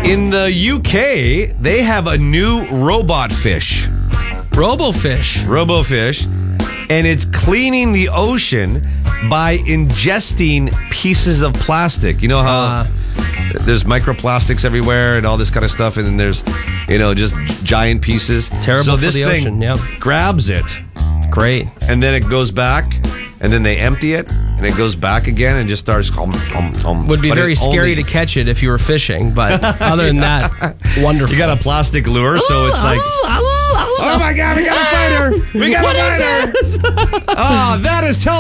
In the UK, they have a new robot fish. Robofish. And it's cleaning the ocean by ingesting pieces of plastic. You know how there's microplastics everywhere and all this kind of stuff, and then there's, just giant pieces. Terrible so for this the thing ocean, yep. grabs it. Great. And then it goes back, and then they empty it, and it goes back again and just starts... Would be very scary to catch it if you were fishing, but other than that, wonderful. You got a plastic lure, so it's like... Oh my God, we gotta find her! We gotta find her! Oh, that is...